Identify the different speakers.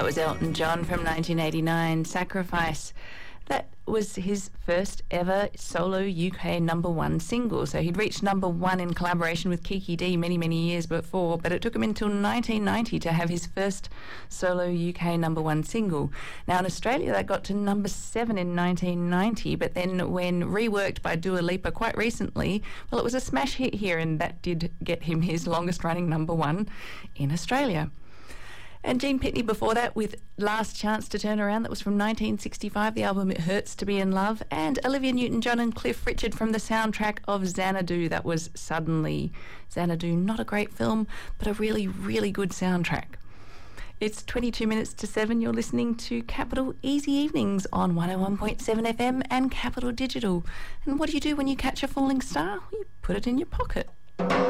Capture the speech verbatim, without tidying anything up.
Speaker 1: That was Elton John from nineteen eighty-nine, Sacrifice. That was his first ever solo U K number one single. So he'd reached number one in collaboration with Kiki Dee many, many years before, but it took him until nineteen ninety to have his first solo U K number one single. Now in Australia that got to number seven in nineteen ninety, but then when reworked by Dua Lipa quite recently, well, it was a smash hit here, and that did get him his longest running number one in Australia. And Gene Pitney before that with Last Chance to Turn Around. That was from nineteen sixty-five, the album It Hurts to Be in Love. And Olivia Newton-John and Cliff Richard from the soundtrack of Xanadu. That was Suddenly. Xanadu, not a great film, but a really, really good soundtrack. It's twenty-two minutes to seven. You're listening to Capital Easy Evenings on one oh one point seven F M and Capital Digital. And what do you do when you catch a falling star? You put it in your pocket.